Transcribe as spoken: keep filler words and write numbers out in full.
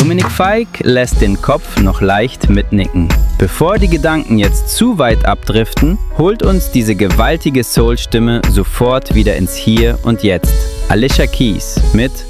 Dominik Feick lässt den Kopf noch leicht mitnicken. Bevor die Gedanken jetzt zu weit abdriften, holt uns diese gewaltige Soul-Stimme sofort wieder ins Hier und Jetzt. Alicia Keys mit